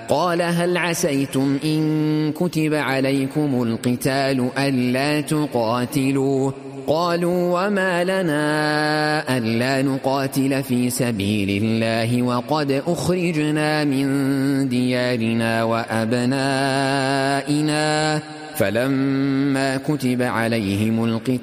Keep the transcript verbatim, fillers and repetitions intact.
قال هل عسيتم إن كتب عليكم القتال ألا تقاتلوا قالوا وما لنا ألا نقاتل في سبيل الله وقد أخرجنا من ديارنا وأبنائنا فلما كتب عليهم القتال